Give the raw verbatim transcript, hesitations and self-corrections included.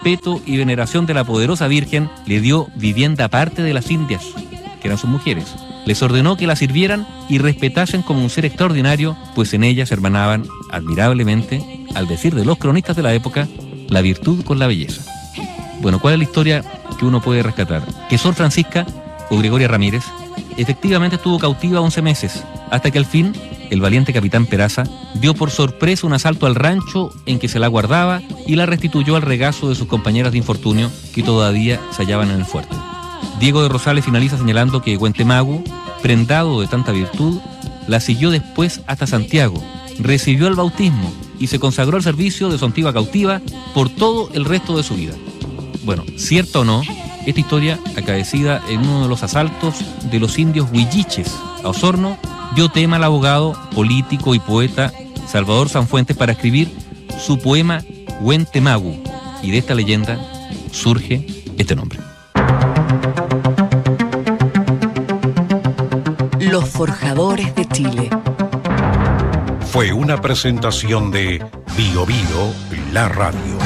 respeto y veneración de la poderosa Virgen, le dio vivienda aparte de las indias, que eran sus mujeres. Les ordenó que la sirvieran y respetasen como un ser extraordinario, pues en ellas hermanaban admirablemente, al decir de los cronistas de la época, la virtud con la belleza. Bueno, ¿cuál es la historia que uno puede rescatar? Que Sor Francisca, o Gregoria Ramírez, efectivamente estuvo cautiva once meses, hasta que al fin el valiente capitán Peraza dio por sorpresa un asalto al rancho en que se la guardaba y la restituyó al regazo de sus compañeras de infortunio que todavía se hallaban en el fuerte. Diego de Rosales finaliza señalando que Huentemagu, prendado de tanta virtud, la siguió después hasta Santiago, recibió el bautismo y se consagró al servicio de su antigua cautiva por todo el resto de su vida. Bueno, cierto o no, esta historia, acaecida en uno de los asaltos de los indios huilliches a Osorno, dio tema al abogado, político y poeta Salvador Sanfuentes para escribir su poema Huentemagu, y de esta leyenda surge este nombre. Los Forjadores de Chile. Fue una presentación de Bio Bio, la radio.